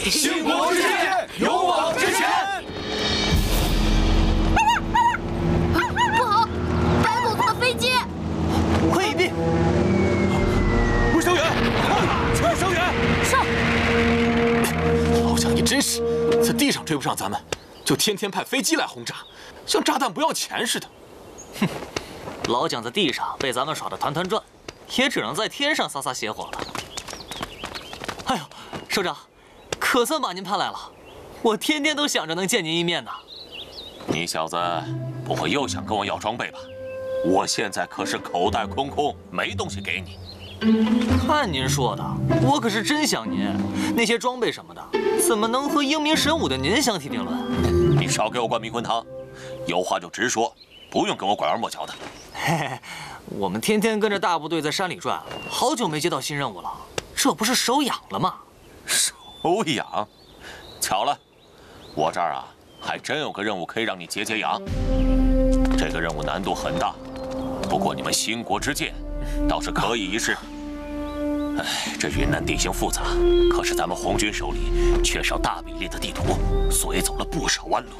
兴国之剑，勇往直前。 不好，白狗子的飞机！ 快隐蔽！ 魏稍远，快，稍远！ 上！ 老蒋，你真是在地上追不上咱们，就天天派飞机来轰炸，像炸弹不要钱似的。 哼，老蒋在地上被咱们耍得团团转，也只能在天上撒撒邪火了。哎呦，首长，可算把您盼来了，我天天都想着能见您一面呢。 你小子不会又想跟我要装备吧？我现在可是口袋空空，没东西给你。 看您说的，我可是真想您。那些装备什么的，怎么能和英明神武的您相提并论？ 你少给我灌迷魂汤，有话就直说，不用跟我拐弯抹角的。 嘿嘿，我们天天跟着大部队在山里转，好久没接到新任务了，这不是手痒了吗？ 手痒？巧了，我这儿啊还真有个任务可以让你解解痒。这个任务难度很大，不过你们兴国之剑倒是可以一试。哎，这云南地形复杂，可是咱们红军手里缺少大比例的地图，所以走了不少弯路。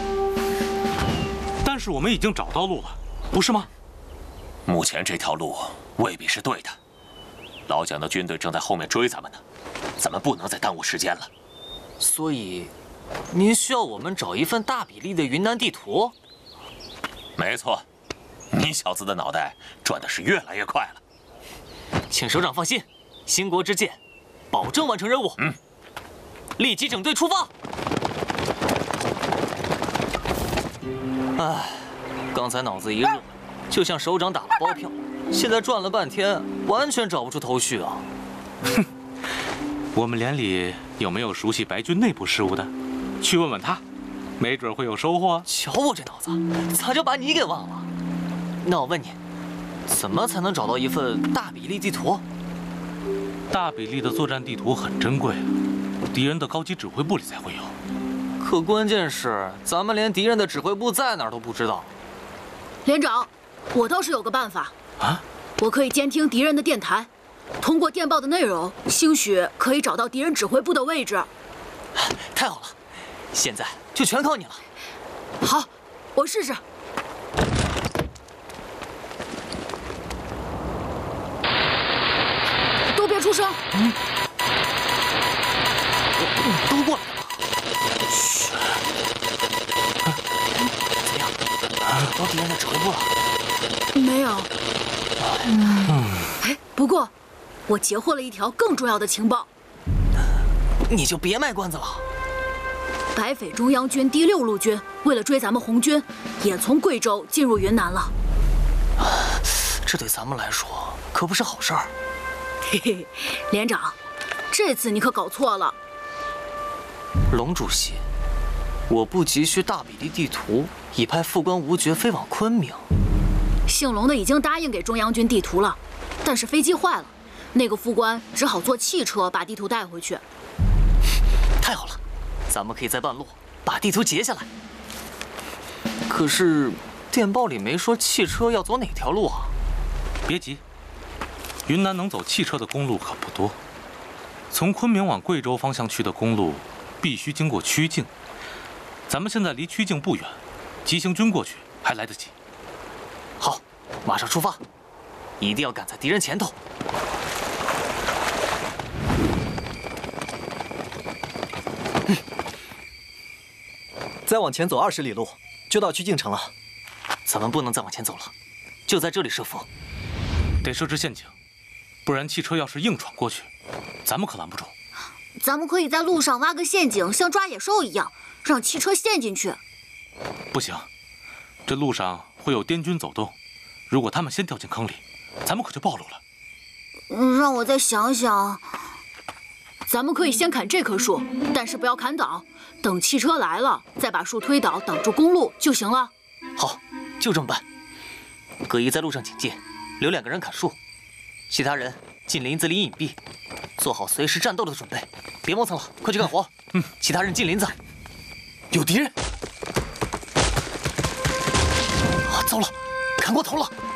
但是我们已经找到路了，不是吗？ 目前这条路未必是对的，老蒋的军队正在后面追咱们呢，咱们不能再耽误时间了。 所以，您需要我们找一份大比例的云南地图？ 没错，你小子的脑袋转的是越来越快了。 请首长放心，兴国之剑，保证完成任务。立即整队出发。唉，刚才脑子一热，就像首长打了包票，现在转了半天，完全找不出头绪啊。 哼，我们连里有没有熟悉白军内部事务的？去问问他，没准会有收获。 瞧我这脑子，咋就把你给忘了？那我问你，怎么才能找到一份大比例地图？ 大比例的作战地图很珍贵，敌人的高级指挥部里才会有。 可关键是，咱们连敌人的指挥部在哪儿都不知道。 连长，我倒是有个办法啊！ 我可以监听敌人的电台，通过电报的内容，兴许可以找到敌人指挥部的位置。 太好了，现在就全靠你了。 好，我试试。都别出声。 都过来了。嘘。怎么样？找到敌人的指挥部了？ 没有。哎，不过我截获了一条更重要的情报。 你就别卖关子了。 白匪中央军第6路军为了追咱们红军，也从贵州进入云南了。 这对咱们来说可不是好事儿。 嘿嘿，连长，这次你可搞错了。 龙主席，我部急需大比例地图，已派副官吴觉飞往昆明。 姓龙的已经答应给中央军地图了，但是飞机坏了，那个副官只好坐汽车把地图带回去。 太好了，咱们可以在半路把地图截下来。可是电报里没说汽车要走哪条路啊？ 别急，云南能走汽车的公路可不多。从昆明往贵州方向去的公路，必须经过曲靖。咱们现在离曲靖不远，急行军过去还来得及。 好，马上出发，一定要赶在敌人前头。 再往前走20里路，就到曲靖城了。 咱们不能再往前走了，就在这里设伏。 得设置陷阱，不然汽车要是硬闯过去，咱们可拦不住。 咱们可以在路上挖个陷阱，像抓野兽一样，让汽车陷进去。 不行，这路上会有滇军走动，如果他们先掉进坑里，咱们可就暴露了。 让我再想想。咱们可以先砍这棵树，但是不要砍倒，等汽车来了再把树推倒，挡住公路就行了。 好，就这么办。葛一在路上警戒，留2个人砍树，其他人进林子里隐蔽，做好随时战斗的准备，别磨蹭了，快去干活。其他人进林子。有敌人！啊，糟了，砍过头了！